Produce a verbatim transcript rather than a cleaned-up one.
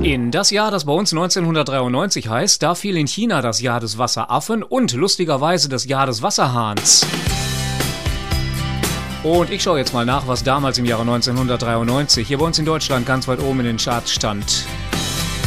In das Jahr, das bei uns neunzehnhundertdreiundneunzig heißt, da fiel in China das Jahr des Wasseraffen und lustigerweise das Jahr des Wasserhahns. Und ich schaue jetzt mal nach, was damals im Jahre neunzehnhundertdreiundneunzig hier bei uns in Deutschland ganz weit oben in den Charts stand.